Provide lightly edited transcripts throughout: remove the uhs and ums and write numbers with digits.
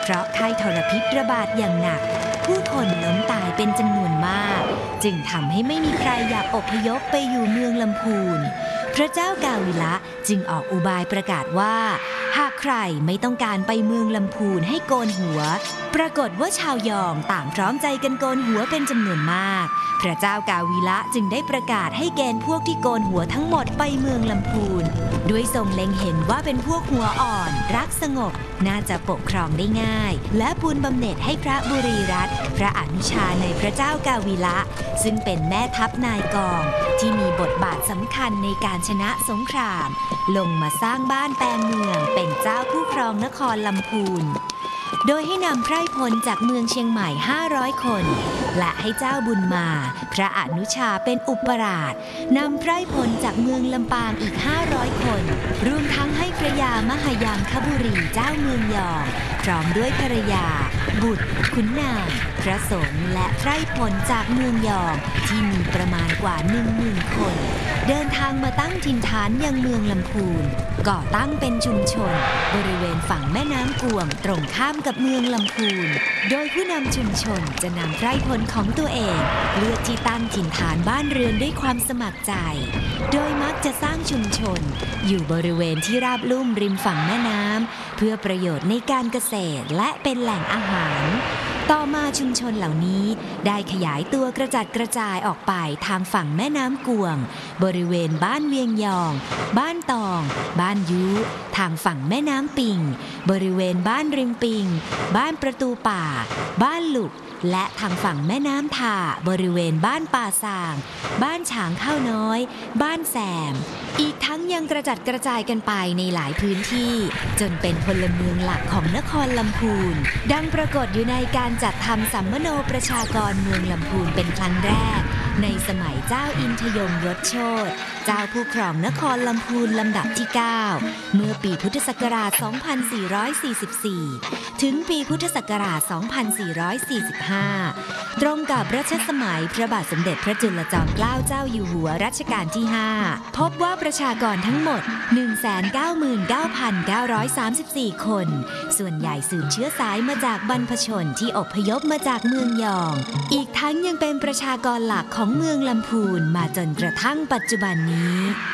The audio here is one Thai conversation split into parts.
ราะไข้ทรพิษระบาดอย่างหนักผู้คนล้มตายเป็นจำนวนมากจึงทำให้ไม่มีใครอยากอพยพไปอยู่เมืองลำพูนพระเจ้ากาวิละจึงออกอุบายประกาศว่าหากใครไม่ต้องการไปเมืองลำพูนให้โกนหัวปรากฏว่าชาวยองต่างพร้อมใจกันโกนหัวเป็นจำนวนมากพระเจ้ากาวิละจึงได้ประกาศให้เกณฑ์พวกที่โกนหัวทั้งหมดไปเมืองลำพูนด้วยทรงเล็งเห็นว่าเป็นพวกหัวอ่อนรักสงบน่าจะปกครองได้ง่ายและบุญบำเหน็จให้พระบุรีรัตน์พระอนุชาในพระเจ้ากาวิละซึ่งเป็นแม่ทัพนายกองที่มีบทบาทสำคัญในการชนะสงครามลงมาสร้างบ้านแปลงเมืองเป็นเจ้าผู้ครองนครลำพูนโดยให้นำไพร่พลจากเมืองเชียงใหม่500คนและให้เจ้าบุญมาพระอนุชาเป็นอุปราชนำไพร่พลจากเมืองลำปางอีก500คนรวมทั้งให้พระยามหยังคบุรีเจ้าเมืองยองพร้อมด้วยภรรยาบุตรขุนนางพระสงฆ์และไพร่พลจากเมืองยองที่มีประมาณกว่า 10,000 คนเดินทางมาตั้งถิ่นฐานยังเมืองลำพูนก่อตั้งเป็นชุมชนบริเวณฝั่งแม่น้ำกวงตรงข้ามกับเมืองลำพูนโดยผู้นำชุมชนจะนำไพร่พลของตัวเองเลือกที่ตั้งถิ่นฐานบ้านเรือนด้วยความสมัครใจโดยมักจะสร้างชุมชนอยู่บริเวณที่ราบลุ่มริมฝั่งแม่น้ำเพื่อประโยชน์ในการเกษตรและเป็นแหล่งอาหารต่อมาชุมชนเหล่านี้ได้ขยายตัวกระจัดกระจายออกไปทางฝั่งแม่น้ำกวงบริเวณบ้านเวียงยองบ้านตองบ้านยุทางฝั่งแม่น้ำปิงบริเวณบ้านริมปิงบ้านประตูป่าบ้านหลุกและทางฝั่งแม่น้ำท่าบริเวณบ้านป่าสางบ้านฉางข้าวน้อยบ้านแสมอีกทั้งยังกระจัดกระจายกันไปในหลายพื้นที่จนเป็นพลเมืองหลักของนครลำพูนดังปรากฏอยู่ในการจัดทำสัมมโนประชากรเมืองลำพูนเป็นครั้งแรกในสมัยเจ้าอินทยงยศโชติเจ้าผู้ครองนครลำพูนลำดับที่ 9 เมื่อปีพุทธศักราช 2444 ถึงปีพุทธศักราช 2445 ตรงกับรัชสมัยพระบาทสมเด็จพระจุลจอมเกล้าเจ้าอยู่หัวรัชกาลที่ 5 พบว่าประชากรทั้งหมด 199,934 คน ส่วนใหญ่สืบเชื้อสายมาจากบรรพชนที่อพยพมาจากเมืองยองอีกทั้งยังเป็นประชากรหลักของเมืองลำพูนมาจนกระทั่งปัจจุบันนี้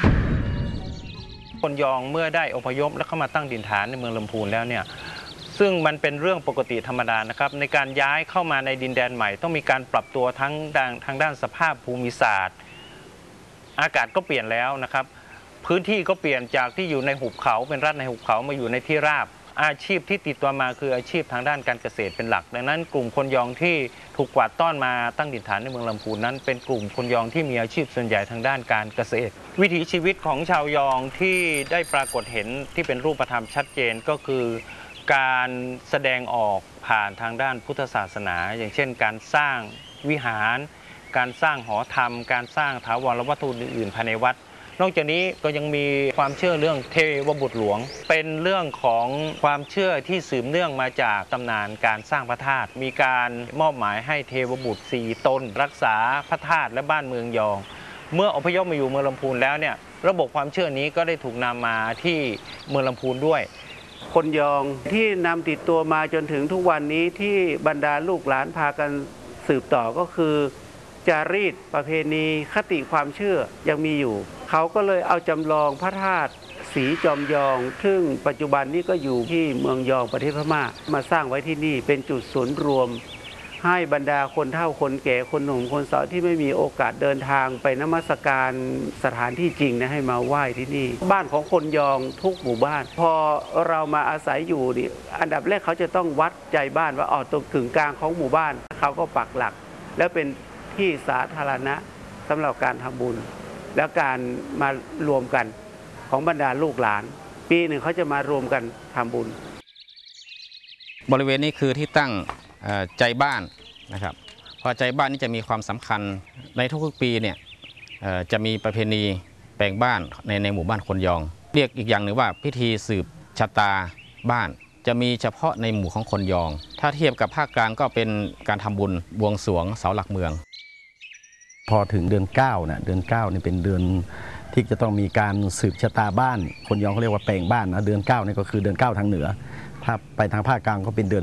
คนยองเมื่อได้อพยพและเข้ามาตั้งถิ่นฐานในเมืองลำพูนแล้วเนี่ยซึ่งมันเป็นเรื่องปกติธรรมดานะครับในการย้ายเข้ามาในดินแดนใหม่ต้องมีการปรับตัวทางด้านสภาพภูมิศาสตร์อากาศก็เปลี่ยนแล้วนะครับพื้นที่ก็เปลี่ยนจากที่อยู่ในหุบเขาเป็นรัฐในหุบเขามาอยู่ในที่ราบอาชีพที่ติดตัวมาคืออาชีพทางด้านการเกษตรเป็นหลักดังนั้นกลุ่มคนยองที่ถูกกวาดต้อนมาตั้งถิ่นฐานในเมืองลำพูนนั้นเป็นกลุ่มคนยองที่มีอาชีพส่วนใหญ่ทางด้านการเกษตรวิถีชีวิตของชาวยองที่ได้ปรากฏเห็นที่เป็นรูปธรรมชัดเจนก็คือการแสดงออกผ่านทางด้านพุทธศาสนาอย่างเช่นการสร้างวิหารการสร้างหอธรรมการสร้างถาวรวัตถุอื่นๆภายในวัดนอกจากนี้ก็ยังมีความเชื่อเรื่องเทวบุตรหลวงเป็นเรื่องของความเชื่อที่สืบเนื่องมาจากตำนานการสร้างพระธาตุมีการมอบหมายให้เทวบุตร4 ตนรักษาพระธาตุและบ้านเมืองยองเมื่ออพยพมาอยู่เมืองลำพูนแล้วเนี่ยระบบความเชื่อนี้ก็ได้ถูกนำมาที่เมืองลำพูนด้วยคนยองที่นำติดตัวมาจนถึงทุกวันนี้ที่บรรดาลูกหลานพากันสืบต่อก็คือจารีตประเพณีคติความเชื่อยังมีอยู่เขาก็เลยเอาจำลองพระธาตุศรีจอมยองซึ่งปัจจุบันนี้ก็อยู่ที่เมืองยองประเทศพม่ามาสร้างไว้ที่นี่เป็นจุดศูนย์รวมให้บรรดาคนเฒ่าคนแก่คนหนุ่มคนสาวที่ไม่มีโอกาสเดินทางไปนมัสการสถานที่จริงนะให้มาไหว้ที่นี่บ้านของคนยองทุกหมู่บ้านพอเรามาอาศัยอยู่นี่อันดับแรกเขาจะต้องวัดใจบ้านว่าตรงกึ่งกลางของหมู่บ้านเขาก็ปักหลักแล้วเป็นที่สาธารณะสำหรับการทำบุญและการมารวมกันของบรรดาลูกหลานปีหนึ่งเขาจะมารวมกันทำบุญบริเวณนี้คือที่ตั้งใจบ้านนะครับพอใจบ้านนี้จะมีความสำคัญในทุกๆปีเนี่ยจะมีประเพณีแปลงบ้านในหมู่บ้านคนยองเรียกอีกอย่างหนึ่งว่าพิธีสืบชะตาบ้านจะมีเฉพาะในหมู่ของคนยองถ้าเทียบกับภาคกลางก็เป็นการทำบุญบวงสรวงเสาหลักเมืองพอถึงเดือน9นะเดือน9นี่เป็นเดือนที่จะต้องมีการสืบชะตาบ้านคนยองเขาเรียกว่าแปลงบ้านนะเดือน9นี่ก็คือเดือน9ทางเหนือถ้าไปทางภาคกลางก็เป็นเดือน